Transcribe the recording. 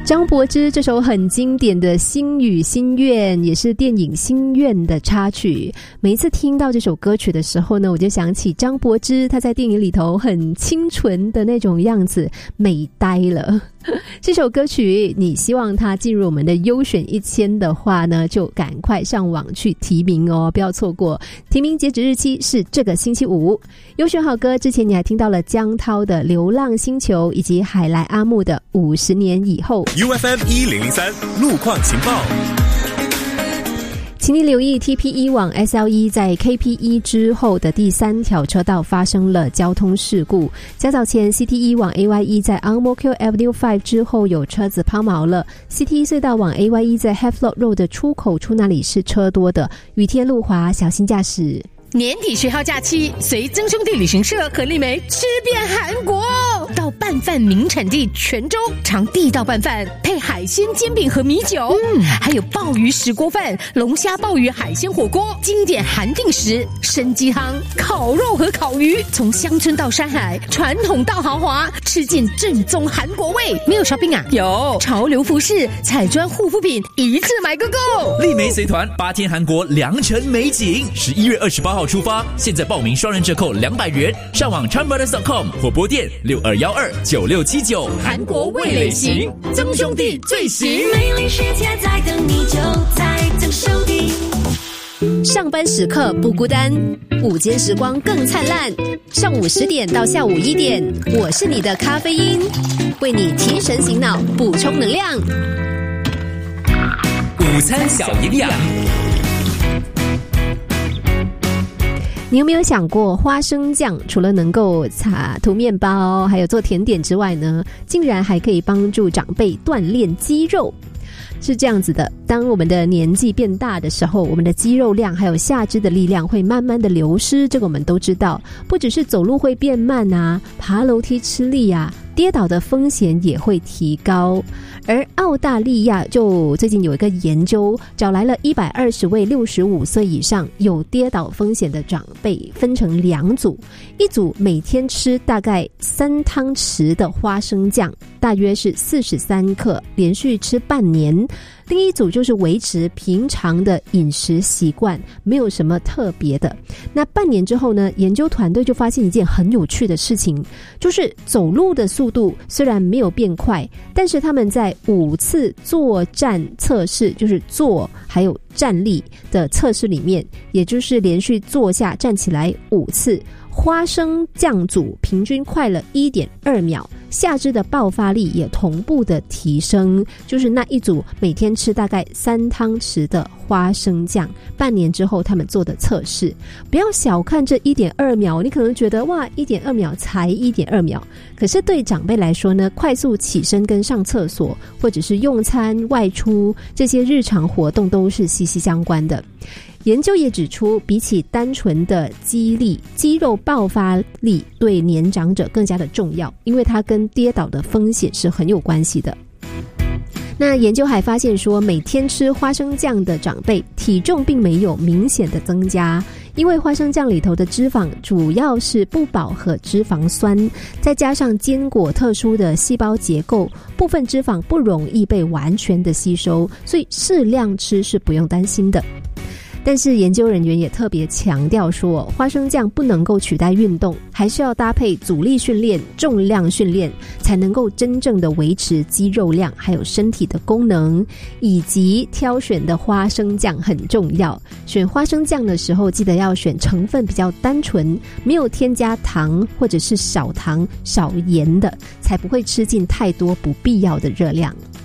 张柏芝这首很经典的《心语心愿》也是电影《心愿》的插曲。每一次听到这首歌曲的时候呢，我就想起张柏芝她在电影里头很清纯的那种样子，美呆了。这首歌曲你希望它进入我们的优选1000的话呢，就赶快上网去提名哦，不要错过。提名截止日期是这个星期五。优选好歌之前你还听到了江涛的《流浪星球》以及海莱阿木的《50年以后》。 UFM 1003路况情报。 请你留意 TPE 往 SL1 在 KP1 之后的第3条车道发生了交通事故。较早前 CT1 往 AY1 在 Ang Mo Kio Avenue 5之后有车子抛锚了。CT1 隧道往 AY1 在 Havelock Road 的出口处那里是车多的，雨天路滑，小心驾驶。 年底10号假期，随曾兄弟旅行社和丽梅吃遍韩国，到拌饭名产地泉州尝地道拌饭，配海鲜煎饼和米酒，还有鲍鱼石锅饭、龙虾鲍鱼海鲜火锅，经典韩定食、参鸡汤、烤肉和烤鱼，从乡村到山海，传统到豪华，吃尽正宗韩国味。没有 shopping 啊？有潮流服饰、彩妆护肤品，一次买个够。 丽梅随团8天韩国良辰美景，11月28号出发，现在报名双人折扣200元，上网 chanbrothers.com 或拨电62129679。 韩国味蕾行，曾兄弟最行。 美丽世界在等你，就在曾兄弟。 上班时刻不孤单，午间时光更灿烂。上午10点到下午1点，我是你的咖啡因，为你提神醒脑，补充能量。 午餐小营养。 你有没有想过，花生酱除了能够涂面包还有做甜点之外呢，竟然还可以帮助长辈锻炼肌肉？是这样子的，当我们的年纪变大的时候，我们的肌肉量还有下肢的力量会慢慢的流失，这个我们都知道。不只是走路会变慢啊，爬楼梯吃力啊，跌倒的风险也会提高。而澳大利亚就最近有一个研究，找来了120位65岁以上有跌倒风险的长辈，分成2组，一组每天吃大概3汤匙的花生酱，大约是43克，连续吃半年。另一组就是维持平常的饮食习惯，没有什么特别的。那半年之后呢，研究团队就发现一件很有趣的事情，就是走路的速度虽然没有变快，但是他们在5次坐站测试，就是坐还有站立的测试里面，也就是连续坐下站起来5次，花生酱组平均快了 1.2 秒，下肢的爆发力也同步的提升，就是那一组每天吃大概3汤匙的花生酱，半年之后他们做的测试。不要小看这 1.2 秒，你可能觉得哇 1.2 秒才 1.2 秒，可是对长辈来说呢，快速起身跟上厕所或者是用餐外出这些日常活动都是息息相关的。研究也指出，比起单纯的肌力，肌肉爆发力对年长者更加的重要，因为它跟跌倒的风险是很有关系的。那研究还发现说，每天吃花生酱的长辈体重并没有明显的增加，因为花生酱里头的脂肪主要是不饱和脂肪酸，再加上坚果特殊的细胞结构，部分脂肪不容易被完全的吸收，所以适量吃是不用担心的。但是研究人员也特别强调说，花生酱不能够取代运动，还是要搭配阻力训练、重量训练，才能够真正的维持肌肉量还有身体的功能。以及挑选的花生酱很重要，选花生酱的时候记得要选成分比较单纯，没有添加糖或者是少糖少盐的，才不会吃进太多不必要的热量。